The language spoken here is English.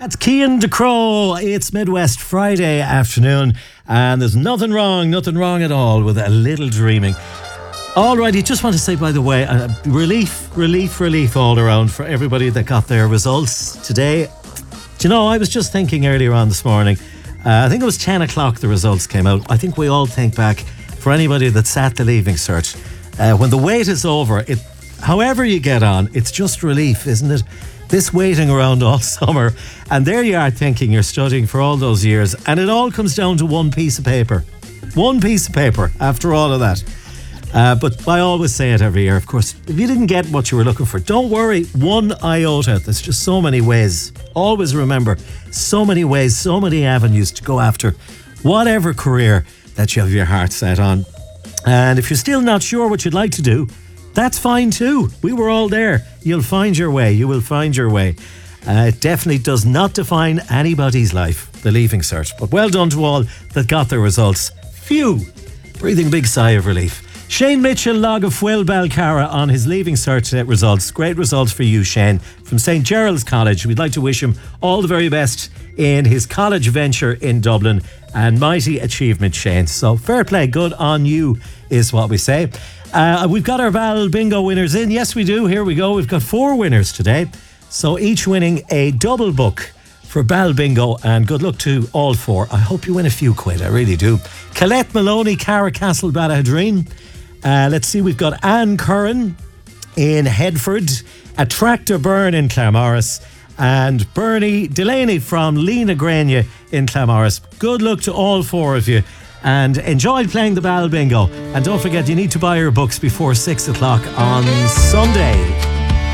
That's Cian De Crow. It's Midwest Friday afternoon, and there's nothing wrong at all with a little dreaming. Alrighty, just want to say, by the way, relief all around for everybody that got their results today. Do you know, I was just thinking earlier on this morning, I think it was 10 o'clock the results came out. I think we all think back, for anybody that sat the Leaving Cert, when the wait is over, however you get on, it's just relief, isn't it? This waiting around all summer, and there you are thinking you're studying for all those years, and it all comes down to one piece of paper after all of that. But I always say it every year, of course, if you didn't get what you were looking for, don't worry one iota. There's just so many ways. Always remember, so many ways, so many avenues to go after whatever career that you have your heart set on. And if you're still not sure what you'd like to do, that's fine too. We were all there. You'll find your way. You will find your way. It definitely does not define anybody's life, the Leaving Cert. But well done to all that got their results. Phew! Breathing a big sigh of relief. Shane Mitchell, Log of Fuel Balcarra on his Leaving Cert results. Great results for you, Shane, from St. Gerald's College. We'd like to wish him all the very best in his college venture in Dublin, and mighty achievement, Shane. So fair play, good on you is what we say. We've got our Bal Bingo winners in. Yes, we do. Here we go. We've got 4 winners today. So each winning a double book for Bal Bingo, and good luck to all 4. I hope you win a few quid. I really do. Colette Maloney, Cara Castle, Ballahadreen. Let's see, we've got Anne Curran in Headford, a Tractor Burn in Claremorris, and Bernie Delaney from Lena Grania in Claremorris. Good luck to all 4 of you, and enjoy playing the Bal Bingo. And don't forget, you need to buy your books before 6 o'clock on Sunday.